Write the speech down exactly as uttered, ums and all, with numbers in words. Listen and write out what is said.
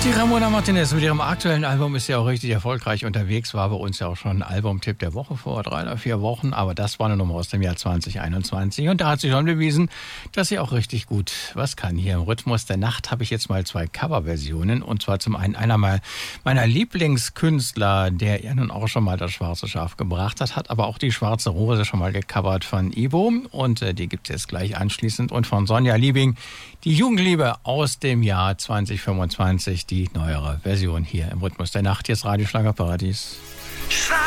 Die Ramona Martinez mit ihrem aktuellen Album ist ja auch richtig erfolgreich unterwegs, war bei uns ja auch schon Albumtipp der Woche vor drei oder vier Wochen, aber das war eine Nummer aus dem Jahr zwanzig einundzwanzig und da hat sie schon bewiesen, dass sie auch richtig gut was kann. Hier im Rhythmus der Nacht habe ich jetzt mal zwei Coverversionen und zwar zum einen einer mal meiner Lieblingskünstler, der ja nun auch schon mal das Schwarze Schaf gebracht hat, hat aber auch die Schwarze Rose schon mal gecovert von Ivo und äh, die gibt es jetzt gleich anschließend und von Sonja Liebing, die Jugendliebe aus dem Jahr zwanzig fünfundzwanzig, die neuere Version hier im Rhythmus der Nacht. Jetzt Radio Schlagerparadies. Schlager